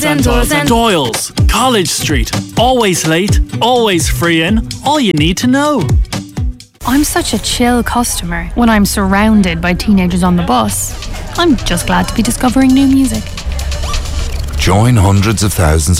Doyle's, College Street. Always late, always free in. All you need to know. I'm such a chill customer when I'm surrounded by teenagers on the bus. I'm just glad to be discovering new music. Join hundreds of thousands